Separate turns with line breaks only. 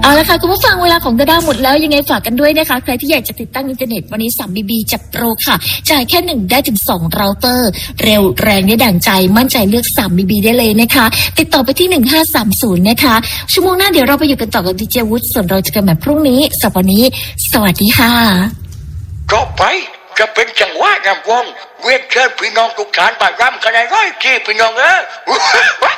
เอาละค่ะคุณผู้ฟังเวลาของดาด้าหมดแล้วยังไงฝากกันด้วยนะคะใครที่อยากจะติดตั้งอินเทอร์เน็ตวันนี้ 3BB จัดโปรค่ะจ่ายแค่1ได้ถึง2เราเตอร์เร็วแรงได้ดั่งใจมั่นใจเลือก 3BB ได้เลยนะคะติดต่อไปที่1530นะคะชั่วโมงหน้าเดี๋ยวเราไปอยู่กันต่อกับดีเจวุฒิส่วนเราจะกันแบบพรุ่งนี้สำหรับวันนี้สวัสดีค่ะ
ก็ไปจะเป็นจังหวะงามวงเวียนเชิญพี่น้องทุกท่านมารำกันในร้อยที่พี่น้อง